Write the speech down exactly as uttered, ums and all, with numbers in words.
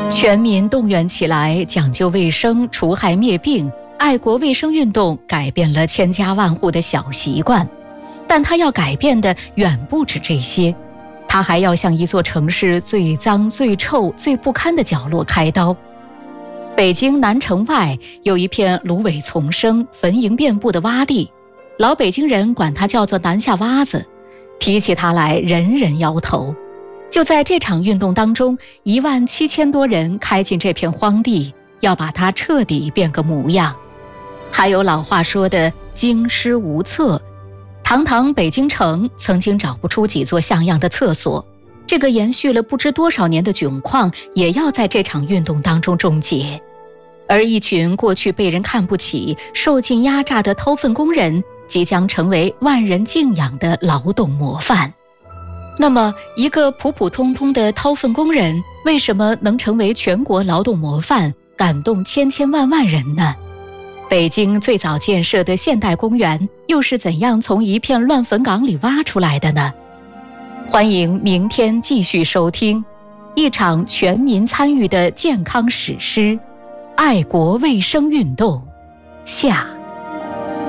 全民动员起来，讲究卫生，除害灭病，爱国卫生运动改变了千家万户的小习惯。但它要改变的远不止这些，它还要向一座城市最脏、最臭、最不堪的角落开刀。北京南城外有一片芦苇丛生、坟茔遍布的洼地，老北京人管它叫做南下洼子，提起它来人人摇头。就在这场运动当中，一万七千多人开进这片荒地，要把它彻底变个模样。还有老话说的京师无厕，堂堂北京城曾经找不出几座像样的厕所，这个延续了不知多少年的窘况也要在这场运动当中终结。而一群过去被人看不起、受尽压榨的掏粪工人，即将成为万人敬仰的劳动模范。那么，一个普普通通的掏粪工人，为什么能成为全国劳动模范，感动千千万万人呢？北京最早建设的现代公园，又是怎样从一片乱坟岗里挖出来的呢？欢迎明天继续收听一场全民参与的健康史诗——爱国卫生运动下。